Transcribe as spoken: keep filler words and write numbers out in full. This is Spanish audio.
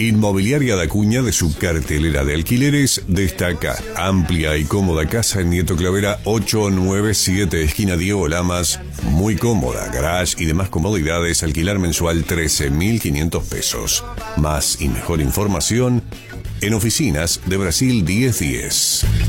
Inmobiliaria da Cuña, de su cartelera de alquileres, destaca amplia y cómoda casa en Nieto Clavera ocho nueve siete, esquina Diego Lamas. Muy cómoda, garage y demás comodidades, alquilar mensual trece mil quinientos pesos. Más y mejor información en Oficinas de Brasil diez diez.